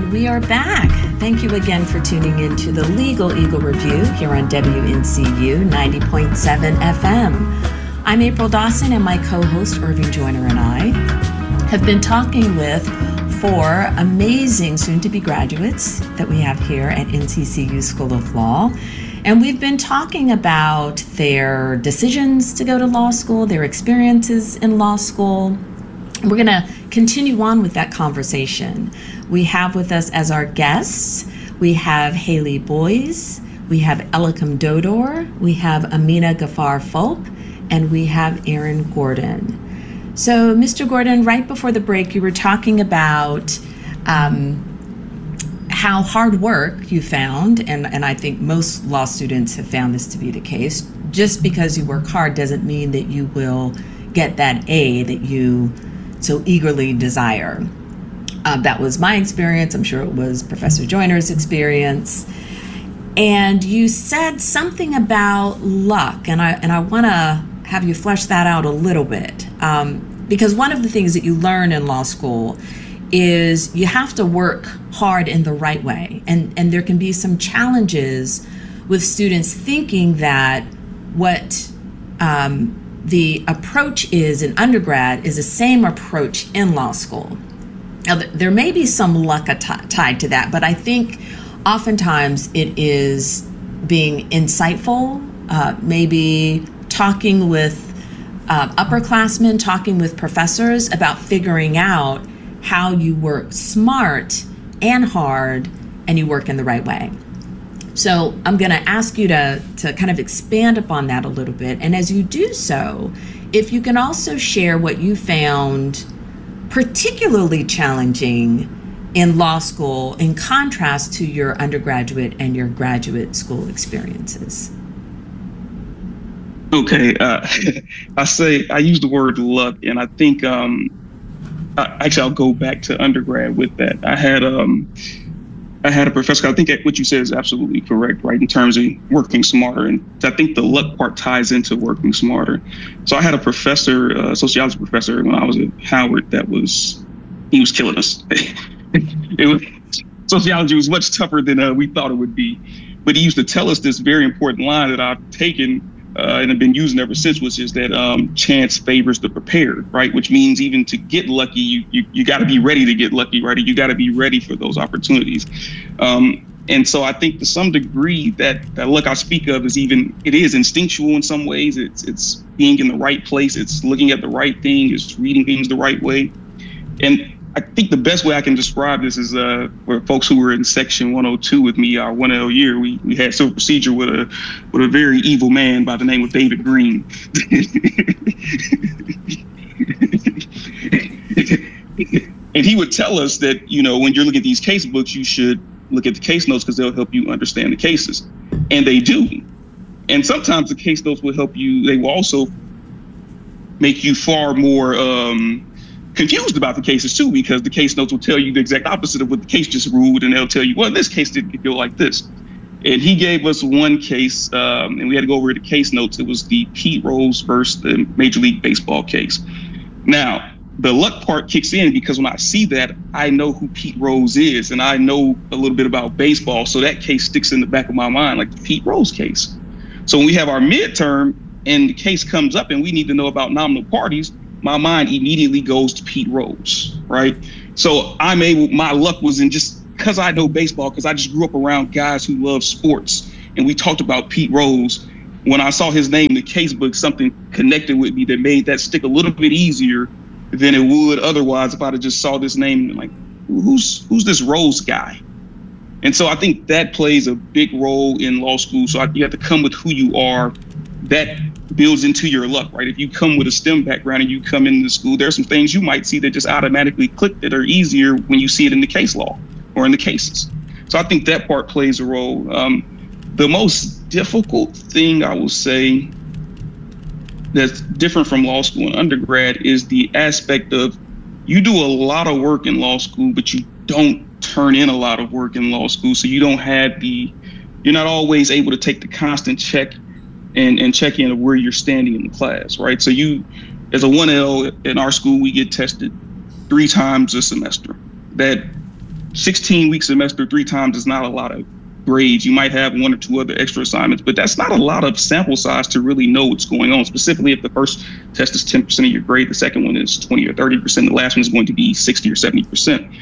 We are back. Thank you again for tuning in to the Legal Eagle Review here on WNCU 90.7 FM. I'm April Dawson, and my co-host Irving Joyner and I have been talking with four amazing soon-to-be graduates that we have here at NCCU School of Law. And we've been talking about their decisions to go to law school, their experiences in law school. We're going to continue on with that conversation. We have with us as our guests, we have Haley Boyes, we have Elikam Dodor, we have Amina Ghaffar Folk, and we have Aaron Gordon. So, Mr. Gordon, right before the break, you were talking about how hard work you found, and I think most law students have found this to be the case. Just because you work hard doesn't mean that you will get that A that you so eagerly desire. That was my experience. I'm sure it was Professor Joyner's experience. And you said something about luck, and I want to have you flesh that out a little bit. Because one of the things that you learn in law school is you have to work hard in the right way. And there can be some challenges with students thinking that what the approach is in undergrad is the same approach in law school. Now, there may be some luck tied to that, but I think oftentimes it is being insightful, maybe talking with upperclassmen, talking with professors about figuring out how you work smart and hard and you work in the right way. So I'm going to ask you to kind of expand upon that a little bit. And as you do so, if you can also share what you found particularly challenging in law school in contrast to your undergraduate and your graduate school experiences. Okay, I use the word luck, and I think actually I'll go back to undergrad with that. I had a professor. I think what you said is absolutely correct, right? In terms of working smarter, and I think the luck part ties into working smarter. So I had a professor, a sociology professor, when I was at Howard. He was killing us. Sociology was much tougher than we thought it would be. But he used to tell us this very important line that I've taken and have been using ever since, which is that chance favors the prepared, right? Which means even to get lucky, you got to be ready to get lucky, right? You got to be ready for those opportunities. And so I think to some degree that luck I speak of it is instinctual in some ways. It's being in the right place. It's looking at the right thing. It's reading things the right way. And I think the best way I can describe this is for folks who were in section 102 with me, our 1L year, we had civil procedure with a very evil man by the name of David Green. And he would tell us that, when you're looking at these case books, you should look at the case notes because they'll help you understand the cases. And they do. And sometimes the case notes will help you. They will also make you far more confused about the cases too, because the case notes will tell you the exact opposite of what the case just ruled, and they'll tell you, well, this case didn't go like this. And he gave us one case, and we had to go over the case notes. It was the Pete Rose versus the Major League Baseball case. Now, the luck part kicks in because when I see that, I know who Pete Rose is, and I know a little bit about baseball, so that case sticks in the back of my mind, like the Pete Rose case. So when we have our midterm and the case comes up and we need to know about nominal parties, my mind immediately goes to Pete Rose, right? So my luck was in just because I know baseball, because I just grew up around guys who love sports. And we talked about Pete Rose. When I saw his name in the case book, something connected with me that made that stick a little bit easier than it would otherwise if I'd have just saw this name and like, who's this Rose guy? And so I think that plays a big role in law school. So you have to come with who you are. That builds into your luck, right? If you come with a STEM background and you come into school, there's some things you might see that just automatically click that are easier when you see it in the case law or in the cases. So I think that part plays a role. The most difficult thing I will say that's different from law school and undergrad is the aspect of you do a lot of work in law school, but you don't turn in a lot of work in law school. So you don't have you're not always able to take the constant check and check in of where you're standing in the class, right? So you, as a 1L in our school, we get tested 3 times a semester. That 16 week semester 3 times is not a lot of grades. You might have 1 or 2 other extra assignments, but that's not a lot of sample size to really know what's going on. Specifically, if the first test is 10% of your grade, the second one is 20 or 30%, the last one is going to be 60 or 70%.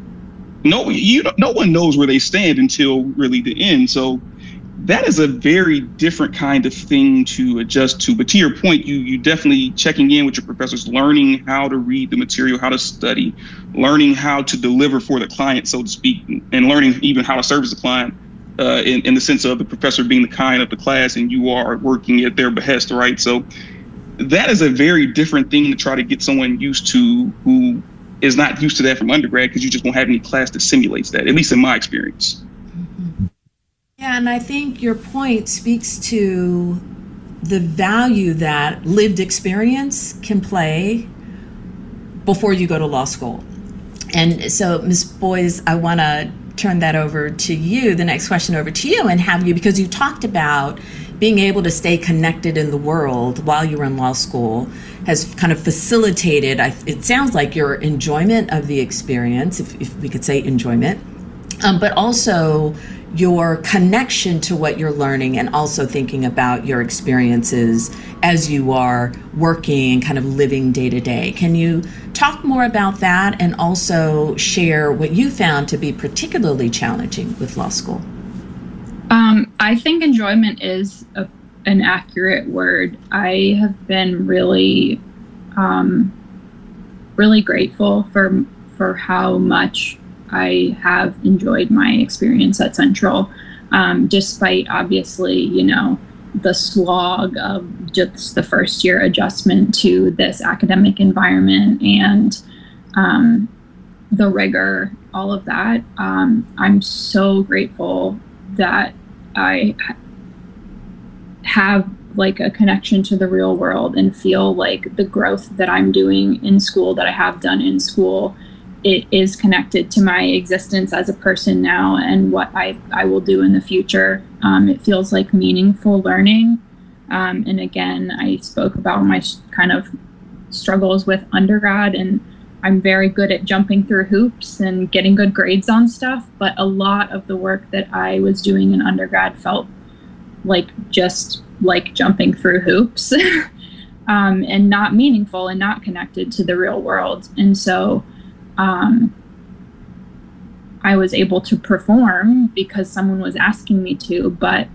No one knows where they stand until really the end. So that is a very different kind of thing to adjust to. But to your point, you definitely checking in with your professors, learning how to read the material, how to study, learning how to deliver for the client, so to speak, and learning even how to service the client in the sense of the professor being the kind of the class and you are working at their behest, right? So that is a very different thing to try to get someone used to who is not used to that from undergrad, because you just won't have any class that simulates that, at least in my experience. Yeah, and I think your point speaks to the value that lived experience can play before you go to law school. And so, Ms. Boyes, I want to turn that over to you, the next question over to you, and have you, because you talked about being able to stay connected in the world while you were in law school has kind of facilitated, it sounds like, your enjoyment of the experience, if we could say enjoyment, but also your connection to what you're learning, and also thinking about your experiences as you are working and kind of living day to day. Can you talk more about that, and also share what you found to be particularly challenging with law school? I think enjoyment is an accurate word. I have been really, really grateful for how much I have enjoyed my experience at Central, despite obviously, the slog of just the first year adjustment to this academic environment and the rigor, all of that. I'm so grateful that I have like a connection to the real world and feel like the growth that I'm doing in school, that I have done in school, it is connected to my existence as a person now and what I will do in the future. It feels like meaningful learning. And again, I spoke about my kind of struggles with undergrad, and I'm very good at jumping through hoops and getting good grades on stuff. But a lot of the work that I was doing in undergrad felt like just like jumping through hoops and not meaningful and not connected to the real world. And so I was able to perform because someone was asking me to, but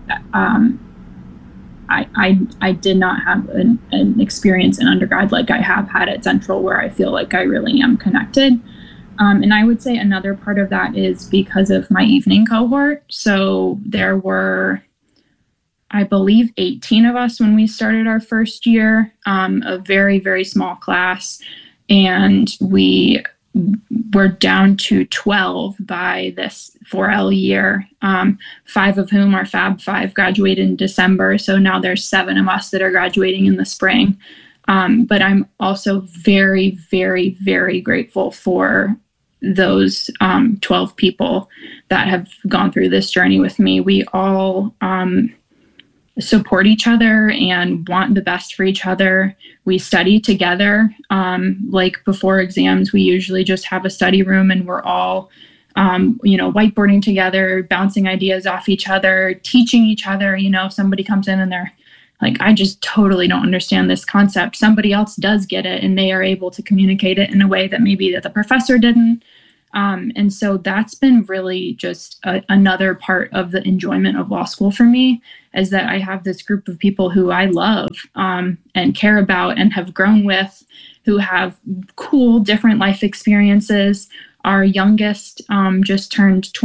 I did not have an experience in undergrad like I have had at Central, where I feel like I really am connected. And I would say another part of that is because of my evening cohort. So there were, I believe, 18 of us when we started our first year, a very, very small class. And we were down to 12 by this 4L year, 5 of whom are Fab 5 graduated in December. So now there's 7 of us that are graduating in the spring. But I'm also very, very, very grateful for those 12 people that have gone through this journey with me. We all support each other and want the best for each other. We study together. Like before exams, we usually just have a study room and we're all, whiteboarding together, bouncing ideas off each other, teaching each other. Somebody comes in and they're like, I just totally don't understand this concept. Somebody else does get it and they are able to communicate it in a way that maybe that the professor didn't. And so that's been really just another part of the enjoyment of law school for me, is that I have this group of people who I love and care about and have grown with, who have cool, different life experiences. Our youngest just turned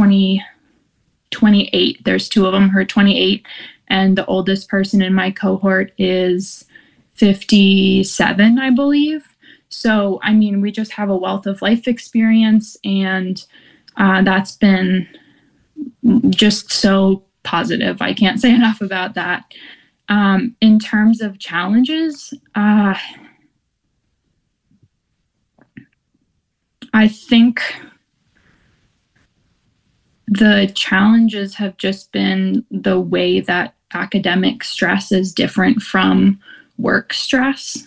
28. There's 2 of them who are 28. And the oldest person in my cohort is 57, I believe. So, I mean, we just have a wealth of life experience, and that's been just so positive. I can't say enough about that. In terms of challenges, I think the challenges have just been the way that academic stress is different from work stress.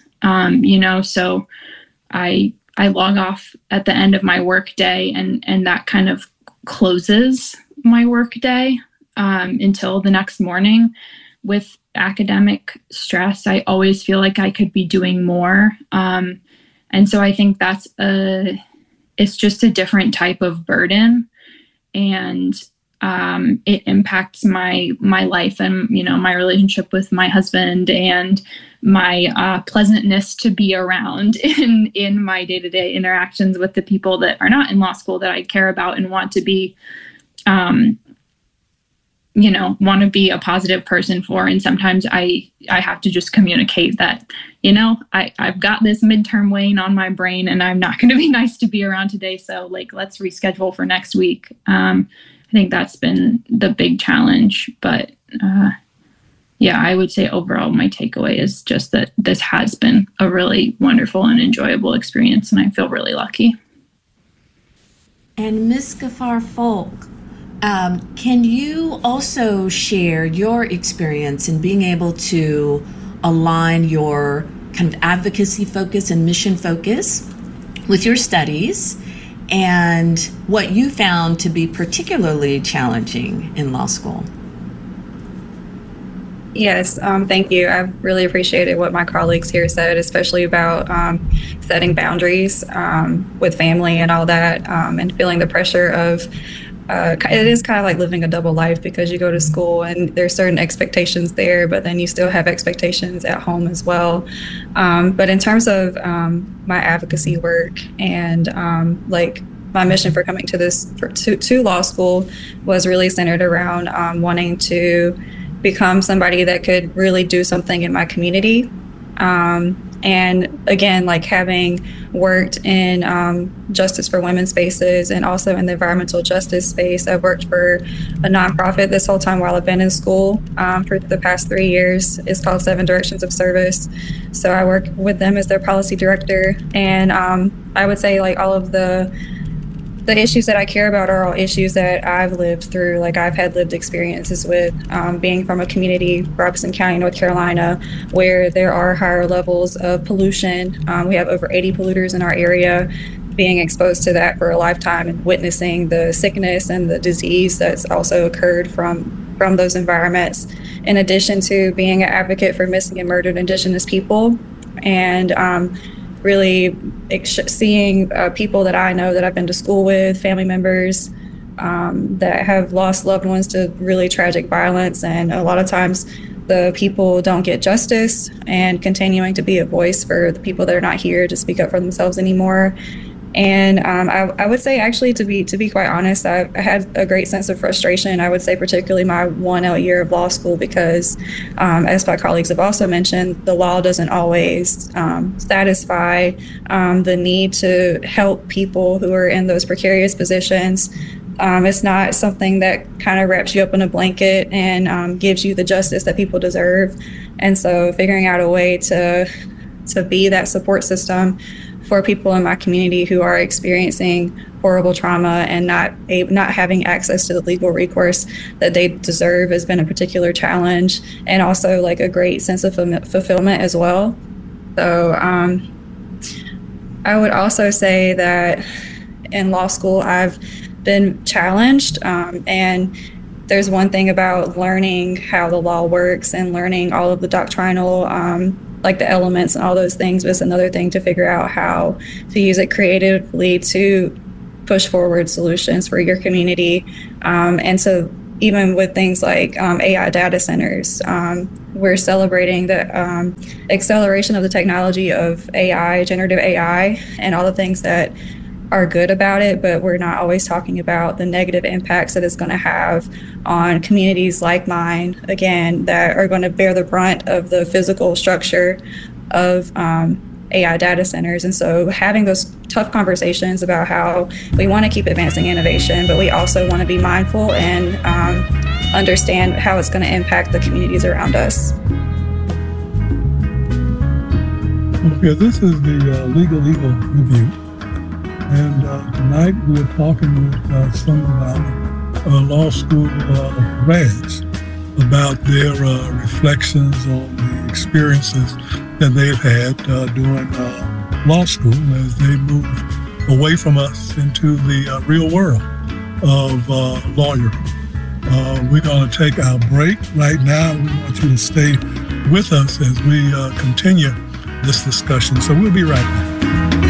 So I log off at the end of my work day, and that kind of closes my work day until the next morning. With academic stress, I always feel like I could be doing more. And so I think it's just a different type of burden, and it impacts my life and, my relationship with my husband and my pleasantness to be around in my day-to-day interactions with the people that are not in law school that I care about and want to be, want to be a positive person for. And sometimes I have to just communicate that, I've got this midterm weighing on my brain and I'm not going to be nice to be around today. So let's reschedule for next week. I think that's been the big challenge, but I would say overall my takeaway is just that this has been a really wonderful and enjoyable experience, and I feel really lucky. And Ms. Ghaffar Folk, can you also share your experience in being able to align your kind of advocacy focus and mission focus with your studies and what you found to be particularly challenging in law school? Yes, thank you. I really appreciated what my colleagues here said, especially about setting boundaries with family and all that, and feeling the pressure of it is kind of like living a double life, because you go to school and there's certain expectations there, but then you still have expectations at home as well. But in terms of my advocacy work and my mission for coming to law school was really centered around wanting to become somebody that could really do something in my community. And again, having worked in justice for women's spaces and also in the environmental justice space, I've worked for a nonprofit this whole time while I've been in school for the past 3 years. It's called 7 Directions of Service. So I work with them as their policy director. And I would say all of the issues that I care about are all issues that I've lived through. I've had lived experiences with being from a community, Robeson County, North Carolina, where there are higher levels of pollution. We have over 80 polluters in our area. Being exposed to that for a lifetime and witnessing the sickness and the disease that's also occurred from those environments, in addition to being an advocate for missing and murdered Indigenous people, and really seeing people that I know that I've been to school with, family members that have lost loved ones to really tragic violence. And a lot of times the people don't get justice, and continuing to be a voice for the people that are not here to speak up for themselves anymore. And I would say, actually, to be quite honest, I had a great sense of frustration. I would say particularly my 1L year of law school, because as my colleagues have also mentioned, the law doesn't always satisfy the need to help people who are in those precarious positions. It's not something that kind of wraps you up in a blanket and gives you the justice that people deserve. And so figuring out a way to be that support system for people in my community who are experiencing horrible trauma and not having access to the legal recourse that they deserve has been a particular challenge, and also a great sense of fulfillment as well. So I would also say that in law school I've been challenged, and there's one thing about learning how the law works and learning all of the doctrinal the elements and all those things, but it's another thing to figure out how to use it creatively to push forward solutions for your community. And so even with things like AI data centers, we're celebrating the acceleration of the technology of AI, generative AI, and all the things that are good about it, but we're not always talking about the negative impacts that it's going to have on communities like mine, again, that are going to bear the brunt of the physical structure of AI data centers. And so having those tough conversations about how we want to keep advancing innovation, but we also want to be mindful and understand how it's going to impact the communities around us. Okay, this is the Legal Eagle Review. And tonight we're talking with some of our law school grads about their reflections on the experiences that they've had during law school as they move away from us into the real world. of lawyering. We're going to take our break right now. We want you to stay with us as we continue this discussion. So we'll be right back.